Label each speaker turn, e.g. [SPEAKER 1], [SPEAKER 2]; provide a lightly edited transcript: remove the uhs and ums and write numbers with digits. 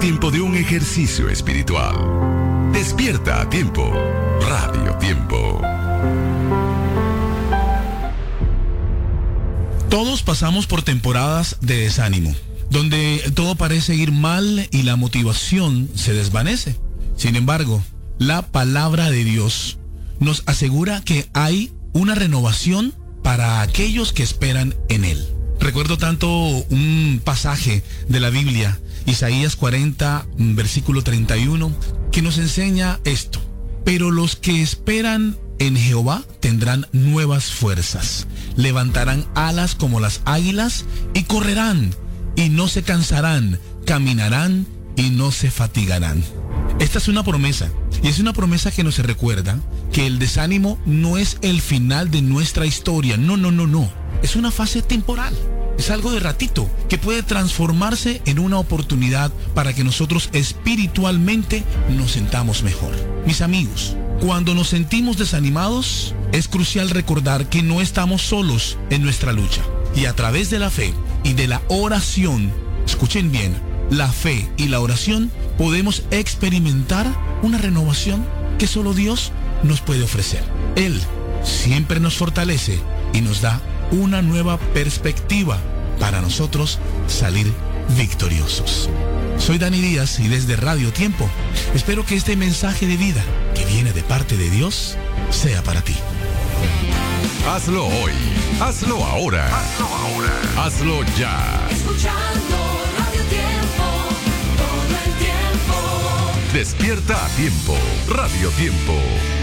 [SPEAKER 1] tiempo de un ejercicio espiritual. Despierta a tiempo. Radio Tiempo.
[SPEAKER 2] Todos pasamos por temporadas de desánimo, donde todo parece ir mal y la motivación se desvanece. Sin embargo, la palabra de Dios nos asegura que hay una renovación para aquellos que esperan en Él. Recuerdo tanto un pasaje de la Biblia, Isaías 40, versículo 31, que nos enseña esto. Pero los que esperan en Jehová tendrán nuevas fuerzas, levantarán alas como las águilas y correrán y no se cansarán, caminarán y no se fatigarán. Esta es una promesa, y es una promesa que nos recuerda que el desánimo no es el final de nuestra historia, no. Es una fase temporal, es algo de ratito, que puede transformarse en una oportunidad para que nosotros espiritualmente nos sintamos mejor. Mis amigos, cuando nos sentimos desanimados, es crucial recordar que no estamos solos en nuestra lucha. Y a través de la fe y de la oración, escuchen bien, la fe y la oración, podemos experimentar una renovación que solo Dios nos puede ofrecer. Él siempre nos fortalece y nos da una nueva perspectiva para nosotros salir victoriosos. Soy Dani Díaz y desde Radio Tiempo espero que este mensaje de vida que viene de parte de Dios sea para ti.
[SPEAKER 1] Hazlo hoy, hazlo ahora, hazlo ya.
[SPEAKER 3] Escuchando Radio Tiempo, todo el tiempo.
[SPEAKER 1] Despierta a tiempo, Radio Tiempo.